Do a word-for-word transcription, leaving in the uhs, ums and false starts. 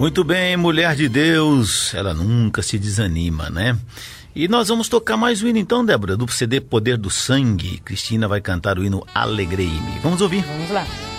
Muito bem, mulher de Deus, ela nunca se desanima, né? E nós vamos tocar mais um hino então, Débora, do C D Poder do Sangue. Cristina vai cantar o hino Alegrei-me. Vamos ouvir. Vamos lá.